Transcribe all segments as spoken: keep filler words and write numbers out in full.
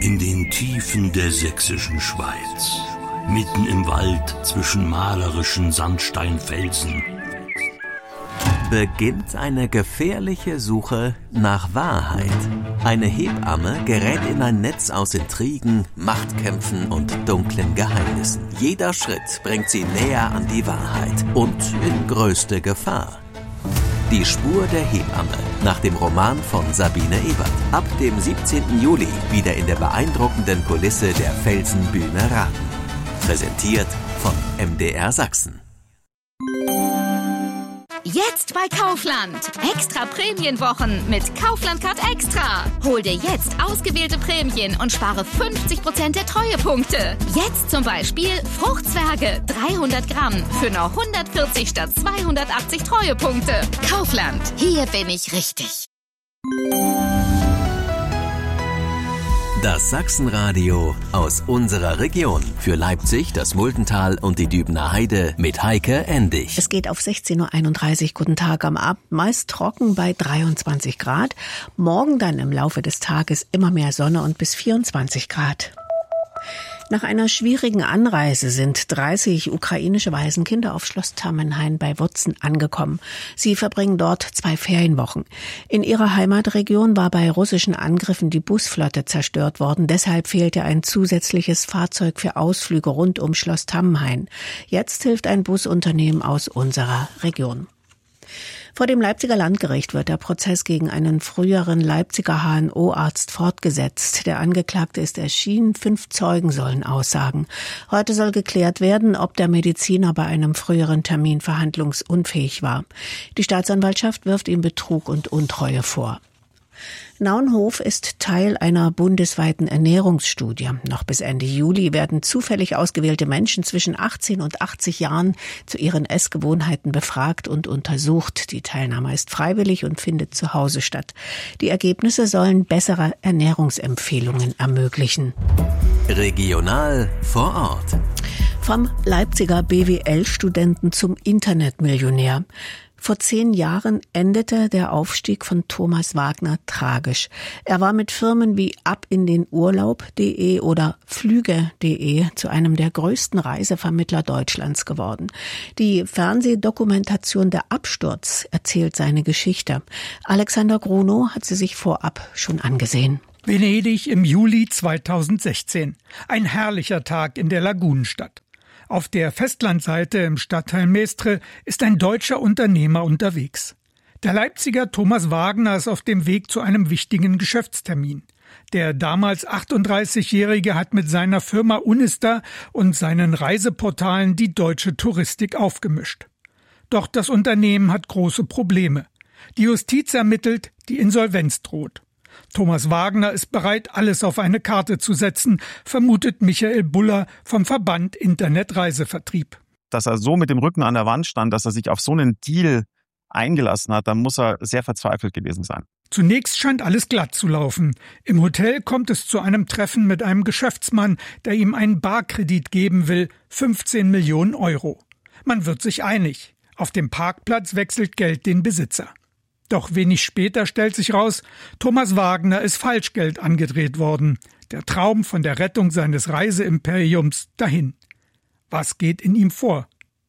In den Tiefen der sächsischen Schweiz, mitten im Wald zwischen malerischen Sandsteinfelsen, beginnt eine gefährliche Suche nach Wahrheit. Eine Hebamme gerät in ein Netz aus Intrigen, Machtkämpfen und dunklen Geheimnissen. Jeder Schritt bringt sie näher an die Wahrheit und in größte Gefahr. Die Spur der Hebamme nach dem Roman von Sabine Ebert. Ab dem siebzehnten Juli wieder in der beeindruckenden Kulisse der Felsenbühne Raten. Präsentiert von M D R Sachsen. Jetzt bei Kaufland. Extra Prämienwochen mit Kaufland Card Extra. Hol dir jetzt ausgewählte Prämien und spare fünfzig Prozent der Treuepunkte. Jetzt zum Beispiel Fruchtzwerge dreihundert Gramm für nur hundertvierzig statt zweihundertachtzig Treuepunkte. Kaufland, hier bin ich richtig. Das Sachsenradio aus unserer Region. Für Leipzig, das Muldental und die Dübener Heide mit Heike Endig. Es geht auf sechzehn Uhr einunddreißig. Guten Tag am Abend. Meist trocken bei dreiundzwanzig Grad. Morgen dann im Laufe des Tages immer mehr Sonne und bis vierundzwanzig Grad. Nach einer schwierigen Anreise sind dreißig ukrainische Waisenkinder auf Schloss Tammenhain bei Wurzen angekommen. Sie verbringen dort zwei Ferienwochen. In ihrer Heimatregion war bei russischen Angriffen die Busflotte zerstört worden. Deshalb fehlte ein zusätzliches Fahrzeug für Ausflüge rund um Schloss Tammenhain. Jetzt hilft ein Busunternehmen aus unserer Region. Vor dem Leipziger Landgericht wird der Prozess gegen einen früheren Leipziger H N O-Arzt fortgesetzt. Der Angeklagte ist erschienen, fünf Zeugen sollen aussagen. Heute soll geklärt werden, ob der Mediziner bei einem früheren Termin verhandlungsunfähig war. Die Staatsanwaltschaft wirft ihm Betrug und Untreue vor. Naunhof ist Teil einer bundesweiten Ernährungsstudie. Noch bis Ende Juli werden zufällig ausgewählte Menschen zwischen achtzehn und achtzig Jahren zu ihren Essgewohnheiten befragt und untersucht. Die Teilnahme ist freiwillig und findet zu Hause statt. Die Ergebnisse sollen bessere Ernährungsempfehlungen ermöglichen. Regional vor Ort. Vom Leipziger B W L-Studenten zum Internetmillionär. Vor zehn Jahren endete der Aufstieg von Thomas Wagner tragisch. Er war mit Firmen wie abindenurlaub punkt de oder flüge punkt de zu einem der größten Reisevermittler Deutschlands geworden. Die Fernsehdokumentation Der Absturz erzählt seine Geschichte. Alexander Grunow hat sie sich vorab schon angesehen. Venedig im Juli zweitausendsechzehn. Ein herrlicher Tag in der Lagunenstadt. Auf der Festlandseite im Stadtteil Mestre ist ein deutscher Unternehmer unterwegs. Der Leipziger Thomas Wagner ist auf dem Weg zu einem wichtigen Geschäftstermin. Der damals achtunddreißigjährige hat mit seiner Firma Unista und seinen Reiseportalen die deutsche Touristik aufgemischt. Doch das Unternehmen hat große Probleme. Die Justiz ermittelt, die Insolvenz droht. Thomas Wagner ist bereit, alles auf eine Karte zu setzen, vermutet Michael Buller vom Verband Internet Reisevertrieb. Dass er so mit dem Rücken an der Wand stand, dass er sich auf so einen Deal eingelassen hat, dann muss er sehr verzweifelt gewesen sein. Zunächst scheint alles glatt zu laufen. Im Hotel kommt es zu einem Treffen mit einem Geschäftsmann, der ihm einen Barkredit geben will, fünfzehn Millionen Euro. Man wird sich einig. Auf dem Parkplatz wechselt Geld den Besitzer. Doch wenig später stellt sich raus, Thomas Wagner ist Falschgeld angedreht worden. Der Traum von der Rettung seines Reiseimperiums dahin. Was geht in ihm vor?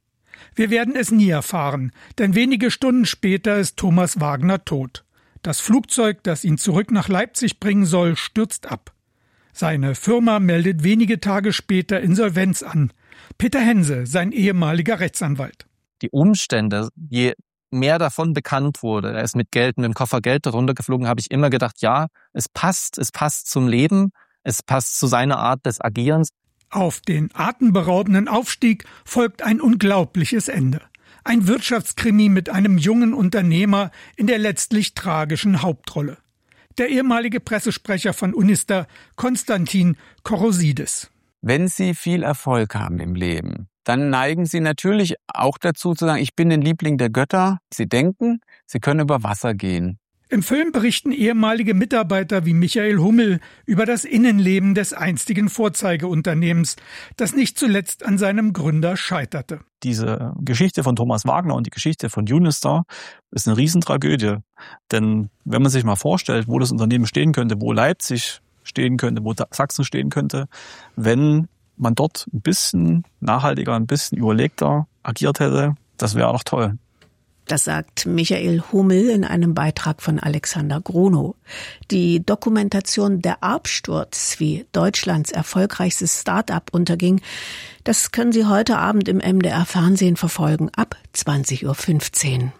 Wir werden es nie erfahren, denn wenige Stunden später ist Thomas Wagner tot. Das Flugzeug, das ihn zurück nach Leipzig bringen soll, stürzt ab. Seine Firma meldet wenige Tage später Insolvenz an. Peter Hense, sein ehemaliger Rechtsanwalt. Die Umstände, je mehr davon bekannt wurde, er ist mit Geld, mit dem Koffer Geld runtergeflogen, habe ich immer gedacht, ja, es passt, es passt zum Leben, es passt zu seiner Art des Agierens. Auf den atemberaubenden Aufstieg folgt ein unglaubliches Ende. Ein Wirtschaftskrimi mit einem jungen Unternehmer in der letztlich tragischen Hauptrolle. Der ehemalige Pressesprecher von Unista, Konstantin Korosidis. Wenn Sie viel Erfolg haben im Leben, dann neigen Sie natürlich auch dazu zu sagen, ich bin ein Liebling der Götter. Sie denken, Sie können über Wasser gehen. Im Film berichten ehemalige Mitarbeiter wie Michael Hummel über das Innenleben des einstigen Vorzeigeunternehmens, das nicht zuletzt an seinem Gründer scheiterte. Diese Geschichte von Thomas Wagner und die Geschichte von Unista ist eine Riesentragödie. Denn wenn man sich mal vorstellt, wo das Unternehmen stehen könnte, wo Leipzig stehen könnte, wo Sachsen stehen könnte, wenn man dort ein bisschen nachhaltiger, ein bisschen überlegter agiert hätte. Das wäre auch toll. Das sagt Michael Hummel in einem Beitrag von Alexander Gronow. Die Dokumentation Der Absturz, wie Deutschlands erfolgreichstes Start-up unterging, das können Sie heute Abend im M D R Fernsehen verfolgen, ab zwanzig Uhr fünfzehn.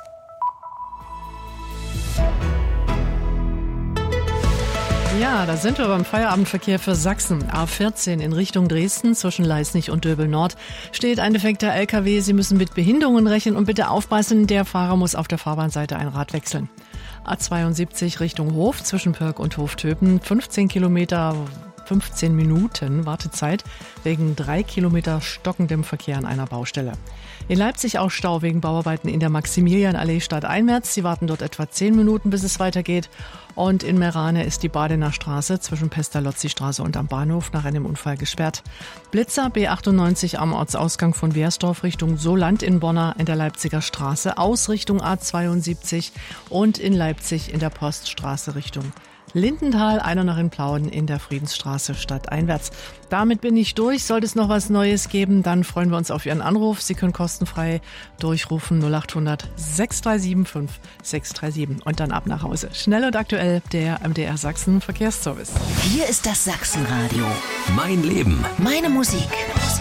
Ja, da sind wir beim Feierabendverkehr für Sachsen. A vierzehn in Richtung Dresden zwischen Leisnig und Döbel-Nord steht ein defekter L K W. Sie müssen mit Behinderungen rechnen und bitte aufpassen, der Fahrer muss auf der Fahrbahnseite ein Rad wechseln. A zweiundsiebzig Richtung Hof zwischen Pörk und Hoftöpen, fünfzehn Kilometer, fünfzehn Minuten Wartezeit wegen drei Kilometer stockendem Verkehr an einer Baustelle. In Leipzig auch Stau wegen Bauarbeiten in der Maximilianallee stadteinwärts. Sie warten dort etwa zehn Minuten, bis es weitergeht. Und in Merane ist die Badener Straße zwischen Pestalozzi-Straße und am Bahnhof nach einem Unfall gesperrt. Blitzer B achtundneunzig am Ortsausgang von Wehrsdorf Richtung Soland in Bonner in der Leipziger Straße, aus Richtung A zweiundsiebzig und in Leipzig in der Poststraße Richtung Lindenthal, einer nach in Plauen in der Friedensstraße stadteinwärts. Damit bin ich durch. Sollte es noch was Neues geben, dann freuen wir uns auf Ihren Anruf. Sie können kostenfrei durchrufen null acht hundert sechs drei sieben fünf sechs drei sieben und dann ab nach Hause. Schnell und aktuell, der M D R Sachsen Verkehrsservice. Hier ist das Sachsenradio. Mein Leben. Meine Musik.